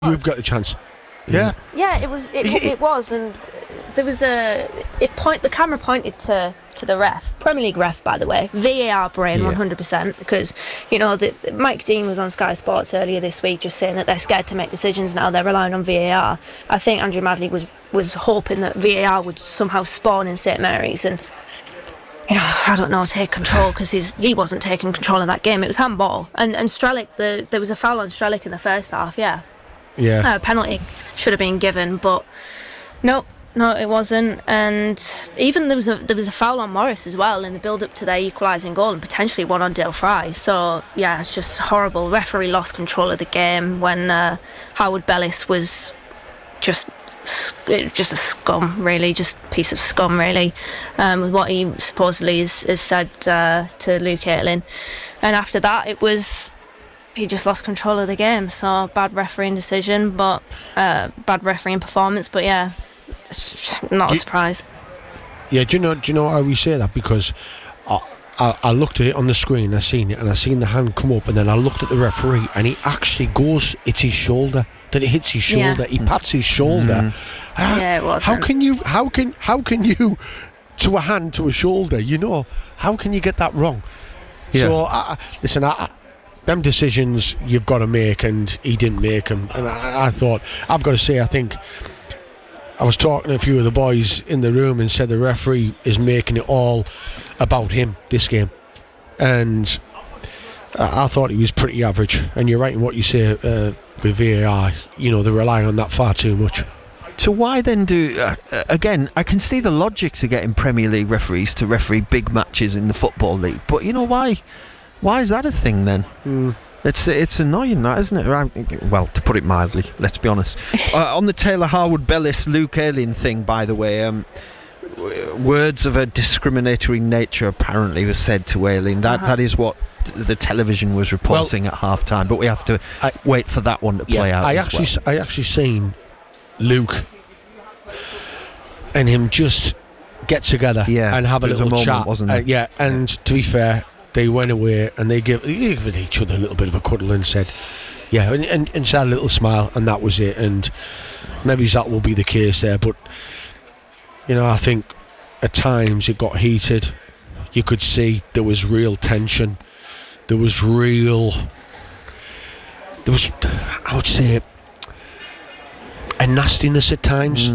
You've got the chance. Yeah. Yeah, it was, and there was the camera pointed to the ref, Premier League ref, by the way, VAR brain, 100%, because, Mike Dean was on Sky Sports earlier this week just saying that they're scared to make decisions now, they're relying on VAR. I think Andrew Madley was hoping that VAR would somehow spawn in St Mary's and, I don't know, take control, because he wasn't taking control of that game. It was handball. And Strelic, there was a foul on Strelic in the first half, yeah. Penalty should have been given, but no, it wasn't. And even there was a foul on Morris as well in the build-up to their equalising goal, and potentially one on Dale Fry. So yeah, it's just horrible. Referee lost control of the game when Howard Bellis was just a scum, really, just a piece of scum, really, with what he supposedly has said to Luke Ayling. And after that, he just lost control of the game. So bad refereeing decision, but bad refereeing performance. But yeah, it's not a surprise. Yeah, do you know how we say that? Because I looked at it on the screen, I seen it, and I seen the hand come up, and then I looked at the referee, and he actually goes, it's his shoulder. That it hits his shoulder. He pats his shoulder. Yeah, it was. How can you to a hand, to a shoulder? How can you get that wrong? Yeah. So them decisions you've got to make, and he didn't make them. And I thought, I've got to say, I think I was talking to a few of the boys in the room and said the referee is making it all about him this game, and I thought he was pretty average. And you're right in what you say with VAR. They're relying on that far too much. So why then again, I can see the logic to getting Premier League referees to referee big matches in the Football League, but why is that a thing then? It's annoying, that, isn't it? Well, to put it mildly, let's be honest. On the Taylor Harwood Bellis Luke Ayling thing, by the way, words of a discriminatory nature apparently were said to Ayling. That is what the television was reporting at half time, but we have to wait for that one to play out. I actually seen Luke and him just get together and have a little chat, wasn't it? And to be fair, they went away and they gave each other a little bit of a cuddle and said, and she had a little smile, and that was it. And maybe that will be the case there, but I think at times it got heated. You could see there was real tension. There was, I would say, a nastiness at times.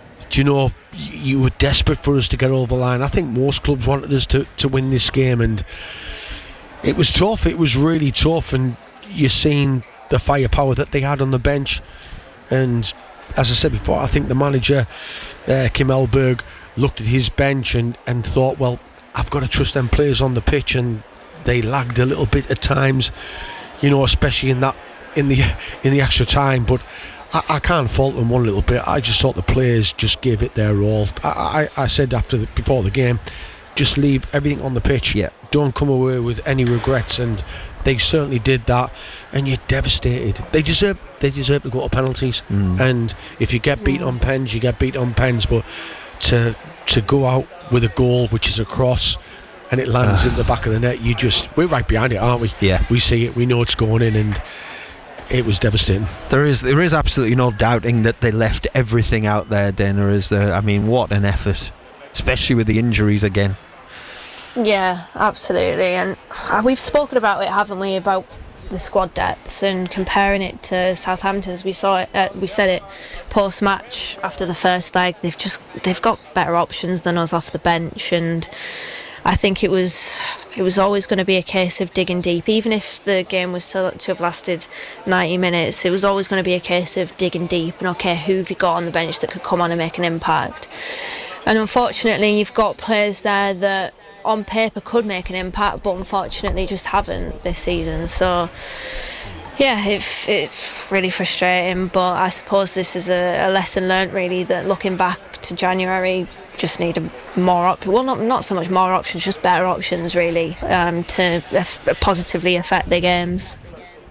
You were desperate for us to get over the line. I think most clubs wanted us to win this game, and it was tough. It was really tough, and you're seeing the firepower that they had on the bench. And as I said before, I think the manager, Kim Elberg, looked at his bench and thought, well, I've got to trust them players on the pitch, and they lagged a little bit at times, especially in the extra time. But I can't fault them one little bit. I just thought the players just gave it their all. I said before the game, just leave everything on the pitch. Don't come away with any regrets, and they certainly did that. And you're devastated. They deserve to go to penalties. And if you get beat on pens, you get beat on pens. But to go out with a goal which is a cross and it lands in the back of the net, we're right behind it, aren't we? Yeah. We see it, we know it's going in, and it was devastating. There is absolutely no doubting that they left everything out there, Dana. What an effort, especially with the injuries again. Yeah, absolutely. And we've spoken about it, haven't we, about the squad depth and comparing it to Southampton's. We said it post-match after the first leg. They've got better options than us off the bench, and I think it was always going to be a case of digging deep. Even if the game was to have lasted 90 minutes, it was always going to be a case of digging deep, and okay, who have you got on the bench that could come on and make an impact? And unfortunately, you've got players there that on paper could make an impact, but unfortunately just haven't this season. So yeah, it's really frustrating, but I suppose this is a lesson learnt, really, that looking back to January, just need more not so much more options, just better options, really, to positively affect their games.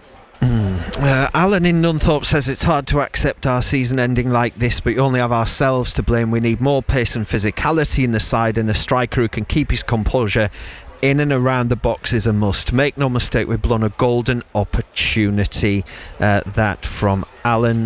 Alan in Nunthorpe says it's hard to accept our season ending like this, but you only have ourselves to blame. We need more pace and physicality in the side, and a striker who can keep his composure in and around the box is a must. Make no mistake, we've blown a golden opportunity. That from Alan.